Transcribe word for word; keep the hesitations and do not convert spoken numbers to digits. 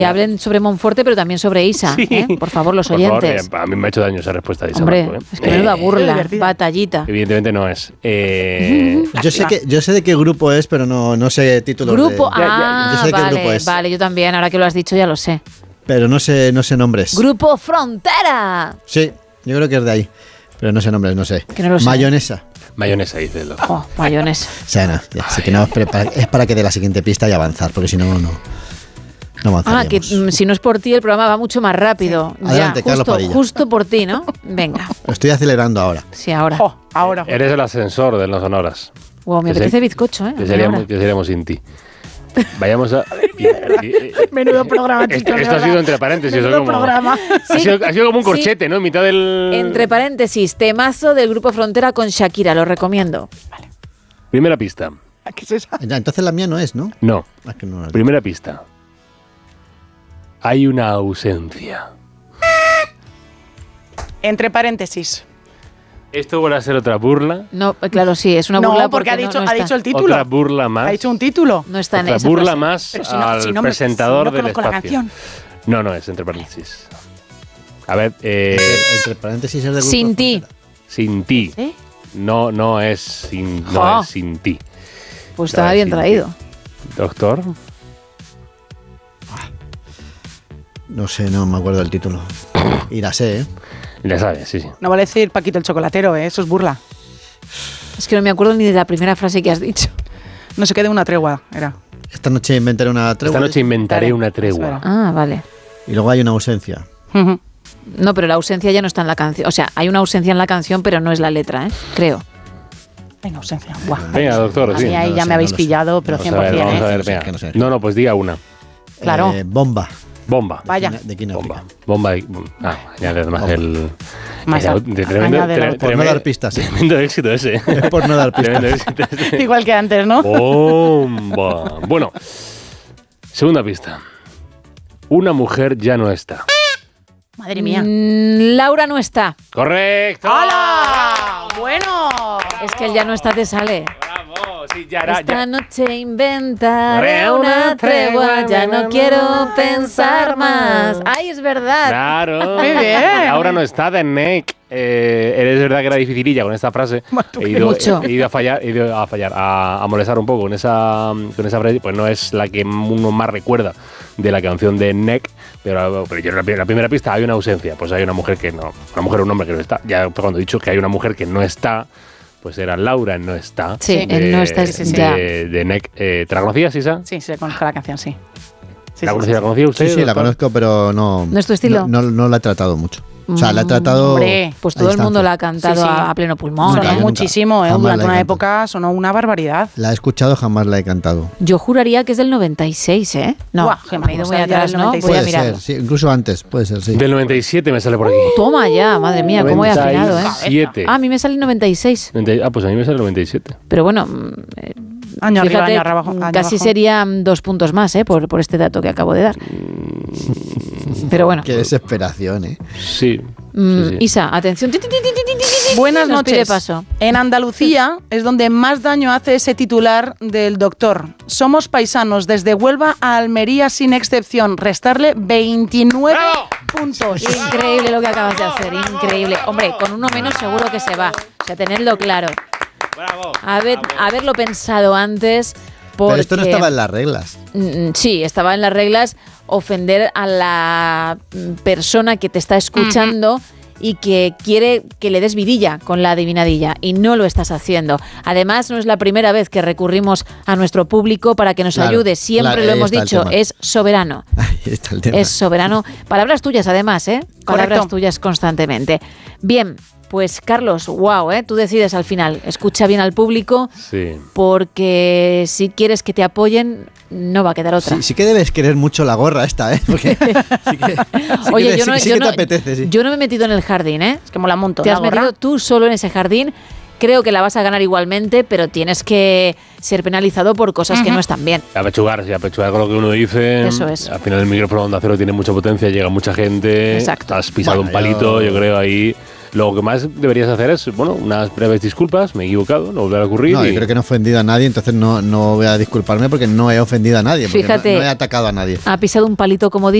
Que hablen sobre Monforte, pero también sobre Isa, sí. ¿eh? Por favor, los Por oyentes. Favor, a mí me ha hecho daño esa respuesta de Isa. Hombre, Marco, ¿eh? es que menuda burla, eh, batallita. Evidentemente no es. Eh, yo, sé que, yo sé de qué grupo es, pero no, no sé títulos. Grupo, de, ah, yo sé de qué vale, grupo es. vale, yo también, ahora que lo has dicho ya lo sé. Pero no sé, no sé nombres. Grupo Frontera. Sí, yo creo que es de ahí. Pero no sé nombres, no sé. Que no lo sé. Mayonesa. Mayonesa, dice el oh, mayonesa. O sea, no, ya, sé que no, es para que dé la siguiente pista y avanzar, porque si no, no. No ah, que mm, si no es por ti el programa va mucho más rápido. Sí. Adelante, ya, justo, justo, justo por ti, ¿no? Venga. Lo estoy acelerando ahora. Sí, ahora. Oh, ahora. Eres el ascensor de los Sonoras. Wow, me que apetece se, bizcocho, ¿eh? Que seríamos, que seríamos sin ti. Vayamos a... Y, y, y, Menudo programa, chico. Esto ha sido entre paréntesis. Menudo como, programa. Ha, sí, sido, ha sido como un corchete, sí. ¿no? En mitad del... Entre paréntesis, temazo del Grupo Frontera con Shakira, lo recomiendo. Vale. Primera pista. ¿Qué es esa? Ya, entonces la mía no es, ¿no? No. Ah, que no Primera pista. Hay una ausencia. Entre paréntesis. ¿Esto va a ser otra burla? No, claro, sí, es una no, burla porque, porque ha, dicho, no, no ha dicho el título. Otra burla más. Ha dicho un título. No está en otra esa burla frase. más Pero si no, al si no me, presentador si no del conozco espacio. la canción. No, no, es entre paréntesis. A ver, eh, entre, entre paréntesis es de grupo Sin ti. Frontera. Sin ti. ¿Sí? No, no es sin, no Oh. es sin ti. Pues estaba bien traído. Ti. Doctor. No sé, no me acuerdo del título. Y la sé, ¿eh? Ya sabes, sí, sí. No vale decir Paquito el chocolatero, ¿eh? Eso es burla. Es que no me acuerdo ni de la primera frase que has dicho. No se quede una tregua, era. Esta noche inventaré una tregua. Esta noche inventaré Dale, una tregua. espera. Ah, vale. Y luego hay una ausencia. Uh-huh. No, pero la ausencia ya no está en la canción. O sea, hay una ausencia en la canción, pero no es la letra, ¿eh? Creo. Venga, ausencia. Buah. Venga, doctor, A sí. mí ahí No ya sé, me habéis no lo sé. pillado, pero Vamos a cien por ver, cien, vamos a ¿eh? ver, venga. que no sé. No, no, pues diga una. Claro. Eh, bomba. Bomba. Vaya. De Kino Bomba. Bomba. y- Ah, añade además Bomba. el... Más el- a- de tremendo, añádelo. tre- Por no tremendo- dar pistas, ¿eh? Tremendo éxito ese. Es por no dar pistas. Tremendo éxito ese. Igual que antes, ¿no? Bomba. Bueno, segunda pista. Una mujer ya no está. Madre mía. Mm, Laura no está. ¡Correcto! ¡Hala! Bueno. Es que él ya no está, te sale. ¡Bravo! Sí, ya era, Esta ya. noche inventaré una tregua, ya no quiero pensar más. ¡Ay, es verdad! Claro. Muy bien. Ahora no está de Nick. Eh, es verdad que era dificililla con esta frase. ¿Tú He qué? ido, Mucho. he ido a fallar, he ido a fallar, a, a molestar un poco con esa, con esa frase. Pues no es la que uno más recuerda de la canción de Nick. Pero, pero yo en la, la primera pista hay una ausencia. Pues hay una mujer que no, una mujer o un hombre que no está. Ya cuando he dicho que hay una mujer que no está, pues era Laura no está. Sí, de, él no está, de, ya. de Nick. Eh, ¿Te la conocías, Isa? Sí, sí, conozco la canción, sí. Sí, ¿La sí, conocía, sí, ¿la conocía usted? Sí, sí, la doctor? conozco, pero no... ¿No es tu estilo? No, no, no la he tratado mucho. O sea, la he tratado... Hombre, Pues a todo el mundo distancia. la ha cantado Sí, sí. A, a pleno pulmón. Nunca, Sonó ¿eh? nunca. muchísimo, ¿eh? Jamás Durante la he una cantado. época sonó una barbaridad. La he escuchado, jamás la he cantado. Yo juraría que es del noventa y seis, ¿eh? No, Buah, que me he ido vamos muy a ver, atrás, ya ¿no? del Voy a Puede mirarlo. ser, sí, incluso antes, puede ser, sí. Del noventa y siete me sale por aquí. Toma ya, madre mía, cómo he afinado, ¿eh? noventa y siete. Ah, a mí me sale el noventa y seis. noventa Ah, pues a mí me sale el noventa y siete. Pero bueno, mm, eh, Año arriba, fíjate, año abajo. año casi abajo. serían dos puntos más, ¿eh? Por, por este dato que acabo de dar. Pero bueno. Qué desesperación, ¿eh? Sí. Mm, sí, sí. Isa, atención. Ti, ti, ti, ti, ti, ti, ti, Buenas nos pide noches. paso. En Andalucía es donde más daño hace ese titular del doctor. Somos paisanos desde Huelva a Almería sin excepción. Restarle veintinueve ¡Bravo! puntos. Increíble lo que acabas de hacer, increíble. Hombre, con uno menos seguro que se va. O sea, tenedlo claro. Bravo. Haber, haberlo pensado antes. Porque, Pero esto no estaba en las reglas. Mm, Sí, estaba en las reglas ofender a la mm, persona que te está escuchando y que quiere que le des vidilla con la adivinadilla y no lo estás haciendo. Además, no es la primera vez que recurrimos a nuestro público para que nos Claro, ayude. Siempre claro, lo ahí hemos está el dicho, tema. es soberano. Ahí está el tema. Es soberano. Palabras tuyas, además, ¿eh? Palabras Correcto. tuyas constantemente. Bien, pues Carlos, wow, ¿eh? Tú decides al final. Escucha bien al público Sí. porque si quieres que te apoyen, no va a quedar otra. Sí, sí que debes querer mucho la gorra esta, ¿eh? Porque sí que, sí Oye, que, yo sí no, que- sí yo que no- te apetece, sí. yo no me he metido en el jardín, ¿eh? Es que mola un montón. Te la has gorra. metido tú solo en ese jardín. Creo que la vas a ganar igualmente, pero tienes que ser penalizado por cosas que no están bien. Apechugar, sí, apechugar con lo que uno dice. Eso es. Al final el micrófono de Onda Cero tiene mucha potencia, llega mucha gente. Exacto. Has pisado Bueno, un palito, yo- yo creo, ahí. Lo que más deberías hacer es, bueno, unas breves disculpas, me he equivocado, no volverá a ocurrir. No, y... yo creo que no he ofendido a nadie, entonces no, no voy a disculparme porque no he ofendido a nadie, porque Fíjate, no, no he atacado a nadie. Ha pisado un palito como